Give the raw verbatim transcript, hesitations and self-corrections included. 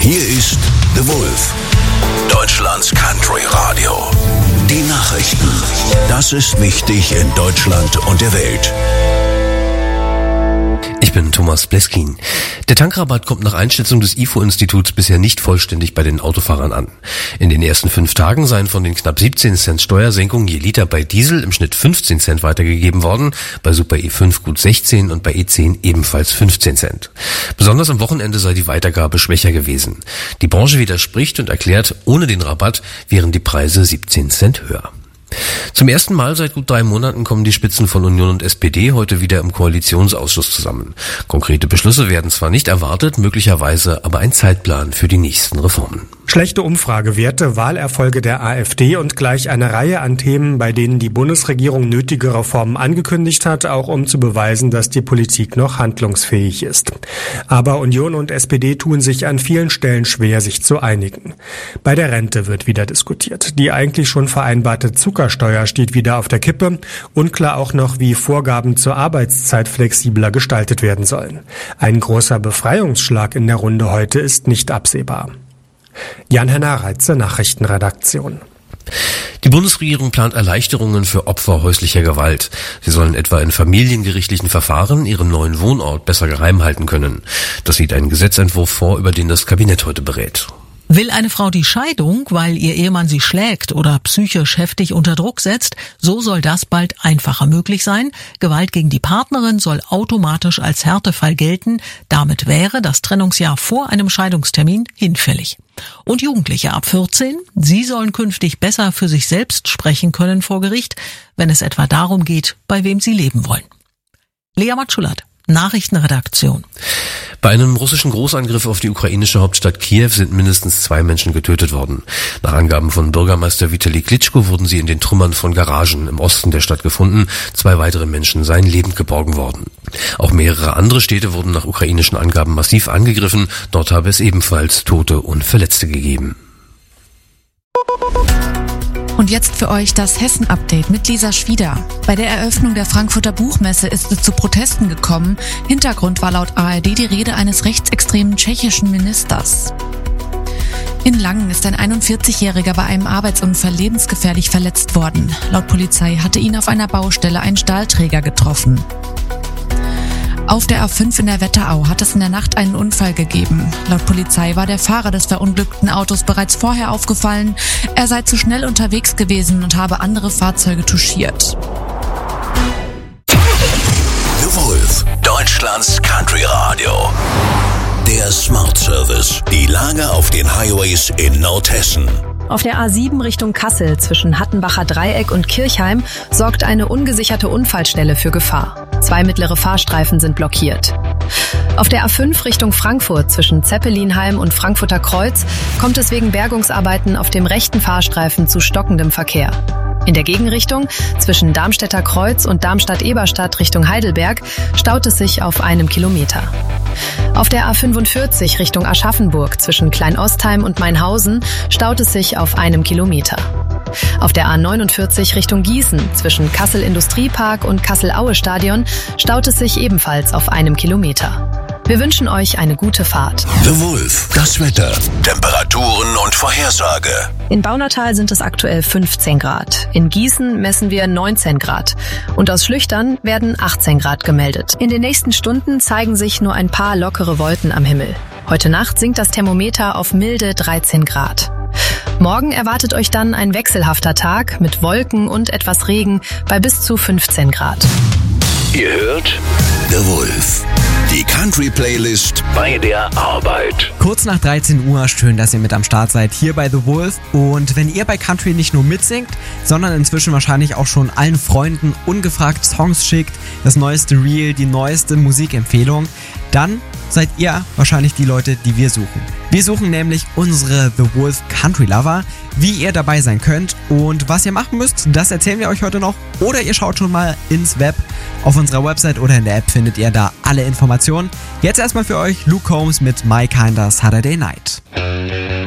Hier ist The Wolf, Deutschlands Country Radio. Die Nachrichten. Das ist wichtig in Deutschland und der Welt. Ich bin Thomas Bleskin. Der Tankrabatt kommt nach Einschätzung des I F O-Instituts bisher nicht vollständig bei den Autofahrern an. In den ersten fünf Tagen seien von den knapp siebzehn Cent Steuersenkung je Liter bei Diesel im Schnitt fünfzehn Cent weitergegeben worden, bei Super E fünf gut sechzehn und bei E zehn ebenfalls fünfzehn Cent. Besonders am Wochenende sei die Weitergabe schwächer gewesen. Die Branche widerspricht und erklärt, ohne den Rabatt wären die Preise siebzehn Cent höher. Zum ersten Mal seit gut drei Monaten kommen die Spitzen von Union und S P D heute wieder im Koalitionsausschuss zusammen. Konkrete Beschlüsse werden zwar nicht erwartet, möglicherweise aber ein Zeitplan für die nächsten Reformen. Schlechte Umfragewerte, Wahlerfolge der AfD und gleich eine Reihe an Themen, bei denen die Bundesregierung nötige Reformen angekündigt hat, auch um zu beweisen, dass die Politik noch handlungsfähig ist. Aber Union und S P D tun sich an vielen Stellen schwer, sich zu einigen. Bei der Rente wird wieder diskutiert. Die eigentlich schon vereinbarte Zuckersteuer steht wieder auf der Kippe. Unklar auch noch, wie Vorgaben zur Arbeitszeit flexibler gestaltet werden sollen. Ein großer Befreiungsschlag in der Runde heute ist nicht absehbar. Jan-Henner Reitze, Nachrichtenredaktion. Die Bundesregierung plant Erleichterungen für Opfer häuslicher Gewalt. Sie sollen etwa in familiengerichtlichen Verfahren ihren neuen Wohnort besser geheim halten können. Das sieht ein Gesetzentwurf vor, über den das Kabinett heute berät. Will eine Frau die Scheidung, weil ihr Ehemann sie schlägt oder psychisch heftig unter Druck setzt, so soll das bald einfacher möglich sein. Gewalt gegen die Partnerin soll automatisch als Härtefall gelten. Damit wäre das Trennungsjahr vor einem Scheidungstermin hinfällig. Und Jugendliche ab vierzehn, sie sollen künftig besser für sich selbst sprechen können vor Gericht, wenn es etwa darum geht, bei wem sie leben wollen. Lea Matschulat, Nachrichtenredaktion. Bei einem russischen Großangriff auf die ukrainische Hauptstadt Kiew sind mindestens zwei Menschen getötet worden. Nach Angaben von Bürgermeister Vitali Klitschko wurden sie in den Trümmern von Garagen im Osten der Stadt gefunden. Zwei weitere Menschen seien lebend geborgen worden. Auch mehrere andere Städte wurden nach ukrainischen Angaben massiv angegriffen. Dort habe es ebenfalls Tote und Verletzte gegeben. Und jetzt für euch das Hessen-Update mit Lisa Schwieder. Bei der Eröffnung der Frankfurter Buchmesse ist es zu Protesten gekommen. Hintergrund war laut A R D die Rede eines rechtsextremen tschechischen Ministers. In Langen ist ein einundvierzigjähriger bei einem Arbeitsunfall lebensgefährlich verletzt worden. Laut Polizei hatte ihn auf einer Baustelle ein Stahlträger getroffen. Auf der A fünf in der Wetterau hat es in der Nacht einen Unfall gegeben. Laut Polizei war der Fahrer des verunglückten Autos bereits vorher aufgefallen. Er sei zu schnell unterwegs gewesen und habe andere Fahrzeuge touchiert. The Wolf, Deutschlands Country Radio. Der Smart Service. Die Lage auf den Highways in Nordhessen. Auf der A sieben Richtung Kassel zwischen Hattenbacher Dreieck und Kirchheim sorgt eine ungesicherte Unfallstelle für Gefahr. Zwei mittlere Fahrstreifen sind blockiert. Auf der A fünf Richtung Frankfurt zwischen Zeppelinheim und Frankfurter Kreuz kommt es wegen Bergungsarbeiten auf dem rechten Fahrstreifen zu stockendem Verkehr. In der Gegenrichtung zwischen Darmstädter Kreuz und Darmstadt-Eberstadt Richtung Heidelberg staut es sich auf einem Kilometer. Auf der A fünfundvierzig Richtung Aschaffenburg zwischen Kleinostheim und Mainhausen staut es sich auf einem Kilometer. Auf der A neunundvierzig Richtung Gießen zwischen Kassel Industriepark und Kassel-Aue-Stadion staut es sich ebenfalls auf einem Kilometer. Wir wünschen euch eine gute Fahrt. The Wolf, das Wetter, Temperaturen und Vorhersage. In Baunatal sind es aktuell fünfzehn Grad. In Gießen messen wir neunzehn Grad. Und aus Schlüchtern werden achtzehn Grad gemeldet. In den nächsten Stunden zeigen sich nur ein paar lockere Wolken am Himmel. Heute Nacht sinkt das Thermometer auf milde dreizehn Grad. Morgen erwartet euch dann ein wechselhafter Tag mit Wolken und etwas Regen bei bis zu fünfzehn Grad. Ihr hört The Wolf, die Country-Playlist bei der Arbeit. Kurz nach dreizehn Uhr, schön, dass ihr mit am Start seid hier bei The Wolf. Und wenn ihr bei Country nicht nur mitsingt, sondern inzwischen wahrscheinlich auch schon allen Freunden ungefragt Songs schickt, das neueste Reel, die neueste Musikempfehlung, dann seid ihr wahrscheinlich die Leute, die wir suchen. Wir suchen nämlich unsere The Wolf Country Lover. Wie ihr dabei sein könnt und was ihr machen müsst, das erzählen wir euch heute noch. Oder ihr schaut schon mal ins Web. Auf unserer Website oder in der App findet ihr da alle Informationen. Jetzt erstmal für euch Luke Combs mit My Kinder Saturday Night.